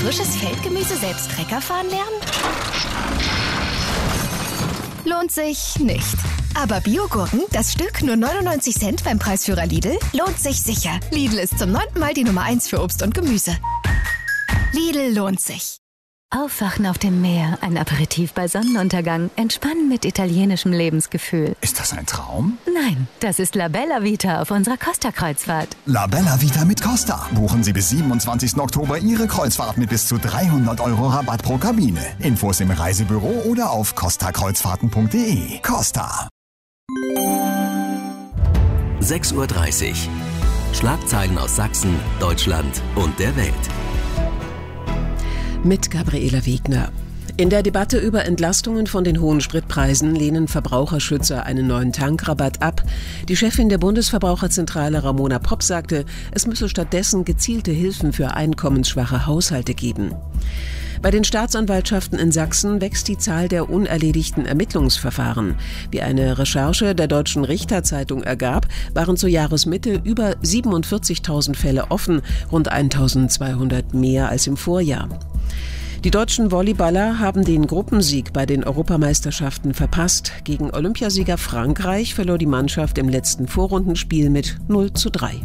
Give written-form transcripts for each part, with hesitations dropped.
frisches Feldgemüse selbst Trecker fahren lernen? Lohnt sich nicht. Aber Biogurken, das Stück nur 99 Cent beim Preisführer Lidl, lohnt sich sicher. Lidl ist zum 9. Mal die Nummer 1 für Obst und Gemüse. Lidl lohnt sich. Aufwachen auf dem Meer, ein Aperitif bei Sonnenuntergang, entspannen mit italienischem Lebensgefühl. Ist das ein Traum? Nein, das ist La Bella Vita auf unserer Costa-Kreuzfahrt. La Bella Vita mit Costa. Buchen Sie bis 27. Oktober Ihre Kreuzfahrt mit bis zu 300 € Rabatt pro Kabine. Infos im Reisebüro oder auf costakreuzfahrten.de. Costa. 6:30 Uhr. Schlagzeilen aus Sachsen, Deutschland und der Welt. Mit Gabriela Wegner. In der Debatte über Entlastungen von den hohen Spritpreisen lehnen Verbraucherschützer einen neuen Tankrabatt ab. Die Chefin der Bundesverbraucherzentrale Ramona Popp sagte, es müsse stattdessen gezielte Hilfen für einkommensschwache Haushalte geben. Bei den Staatsanwaltschaften in Sachsen wächst die Zahl der unerledigten Ermittlungsverfahren. Wie eine Recherche der Deutschen Richterzeitung ergab, waren zur Jahresmitte über 47.000 Fälle offen, rund 1.200 mehr als im Vorjahr. Die deutschen Volleyballer haben den Gruppensieg bei den Europameisterschaften verpasst. Gegen Olympiasieger Frankreich verlor die Mannschaft im letzten Vorrundenspiel mit 0:3.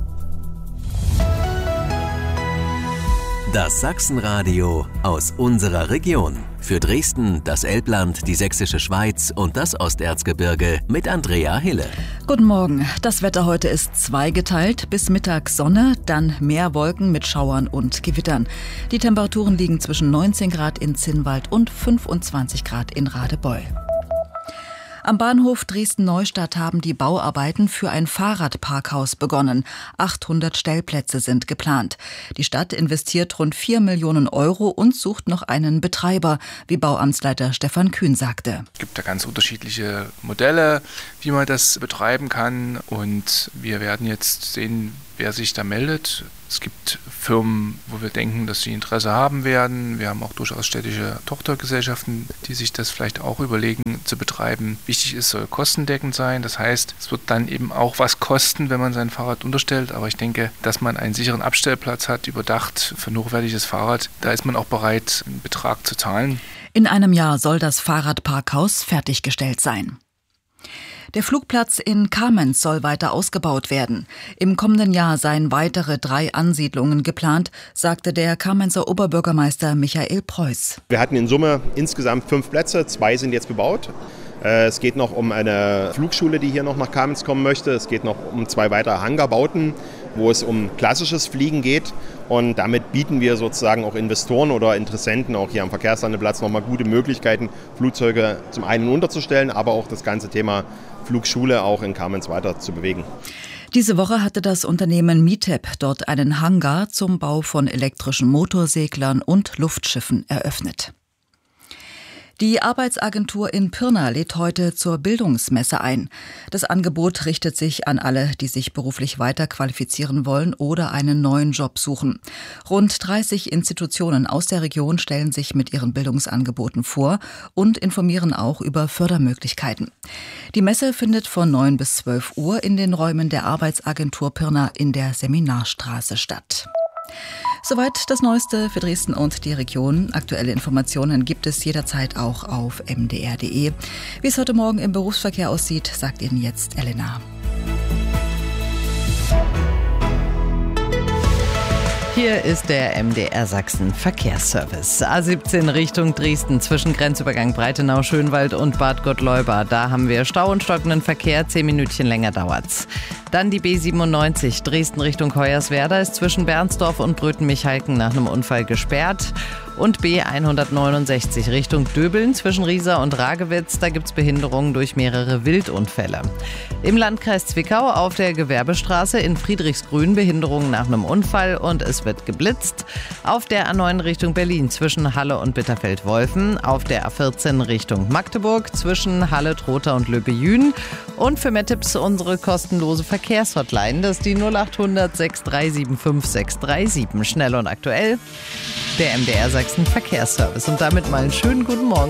Das Sachsenradio aus unserer Region. Für Dresden, das Elbland, die Sächsische Schweiz und das Osterzgebirge mit Andrea Hille. Guten Morgen. Das Wetter heute ist zweigeteilt. Bis Mittag Sonne, dann mehr Wolken mit Schauern und Gewittern. Die Temperaturen liegen zwischen 19 Grad in Zinnwald und 25 Grad in Radebeul. Am Bahnhof Dresden-Neustadt haben die Bauarbeiten für ein Fahrradparkhaus begonnen. 800 Stellplätze sind geplant. Die Stadt investiert rund 4 Millionen € und sucht noch einen Betreiber, wie Bauamtsleiter Stefan Kühn sagte. Es gibt da ganz unterschiedliche Modelle, wie man das betreiben kann. Und wir werden jetzt sehen, wer sich da meldet. Es gibt Firmen, wo wir denken, dass sie Interesse haben werden. Wir haben auch durchaus städtische Tochtergesellschaften, die sich das vielleicht auch überlegen zu betreiben. Wichtig ist, soll kostendeckend sein. Das heißt, es wird dann eben auch was kosten, wenn man sein Fahrrad unterstellt. Aber ich denke, dass man einen sicheren Abstellplatz hat, überdacht für ein hochwertiges Fahrrad, da ist man auch bereit, einen Betrag zu zahlen. In einem Jahr soll das Fahrradparkhaus fertiggestellt sein. Der Flugplatz in Kamenz soll weiter ausgebaut werden. Im kommenden Jahr seien weitere 3 Ansiedlungen geplant, sagte der Kamenzer Oberbürgermeister Michael Preuß. Wir hatten in Summe insgesamt 5 Plätze, 2 sind jetzt bebaut. Es geht noch um eine Flugschule, die hier noch nach Kamenz kommen möchte. Es geht noch um 2 weitere Hangarbauten, wo es um klassisches Fliegen geht. Und damit bieten wir sozusagen auch Investoren oder Interessenten auch hier am Verkehrslandeplatz nochmal gute Möglichkeiten, Flugzeuge zum einen unterzustellen, aber auch das ganze Thema Flugschule auch in Kamenz weiter zu bewegen. Diese Woche hatte das Unternehmen MITEP dort einen Hangar zum Bau von elektrischen Motorseglern und Luftschiffen eröffnet. Die Arbeitsagentur in Pirna lädt heute zur Bildungsmesse ein. Das Angebot richtet sich an alle, die sich beruflich weiter qualifizieren wollen oder einen neuen Job suchen. Rund 30 Institutionen aus der Region stellen sich mit ihren Bildungsangeboten vor und informieren auch über Fördermöglichkeiten. Die Messe findet von 9 bis 12 Uhr in den Räumen der Arbeitsagentur Pirna in der Seminarstraße statt. Soweit das Neueste für Dresden und die Region. Aktuelle Informationen gibt es jederzeit auch auf mdr.de. Wie es heute Morgen im Berufsverkehr aussieht, sagt Ihnen jetzt Elena. Hier ist der MDR Sachsen Verkehrsservice. A17 Richtung Dresden zwischen Grenzübergang Breitenau-Schönwald und Bad Gottleuba. Da haben wir Stau und stockenden Verkehr, 10 Minütchen länger dauert's. Dann die B97 Dresden Richtung Hoyerswerda ist zwischen Bernsdorf und Bröten-Michalken nach einem Unfall gesperrt. Und B169 Richtung Döbeln zwischen Riesa und Ragewitz, da gibt's Behinderungen durch mehrere Wildunfälle. Im Landkreis Zwickau auf der Gewerbestraße in Friedrichsgrün Behinderungen nach einem Unfall und es wird geblitzt. Auf der A9 Richtung Berlin zwischen Halle und Bitterfeld-Wolfen. Auf der A14 Richtung Magdeburg zwischen Halle, Trotha und Löpe-Jühn. Und für mehr Tipps unsere kostenlose Verkehrshotline, das ist die 0800 6375 637. Schnell und aktuell, der MDR Sachsen Verkehrsservice. Und damit mal einen schönen guten Morgen.